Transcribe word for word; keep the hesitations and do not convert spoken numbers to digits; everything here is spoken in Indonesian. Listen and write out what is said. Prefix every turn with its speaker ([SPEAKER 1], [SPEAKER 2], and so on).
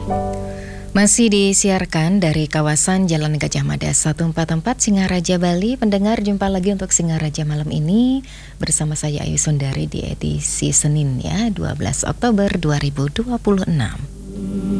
[SPEAKER 1] Masih disiarkan dari kawasan Jalan Gajah Mada seratus empat puluh empat Singaraja, Bali. Pendengar, jumpa lagi untuk Singaraja malam ini bersama saya Ayu Sundari di edisi Senin ya, dua belas Oktober dua ribu dua puluh enam.